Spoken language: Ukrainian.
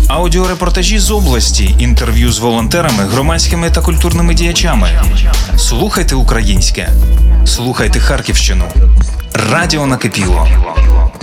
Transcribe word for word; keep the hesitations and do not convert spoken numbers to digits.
Аудіорепортажі з області, інтерв'ю з волонтерами, громадськими та культурними діячами. Слухайте українське. Слухайте Харківщину. Радіо Накипіло.